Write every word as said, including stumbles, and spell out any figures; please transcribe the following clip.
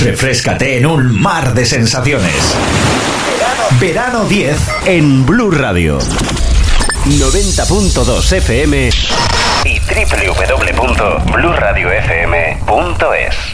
Refréscate en un mar de sensaciones. Verano diez en Blue Radio. noventa punto dos F M y doble u doble u doble u punto blue radio f m punto es.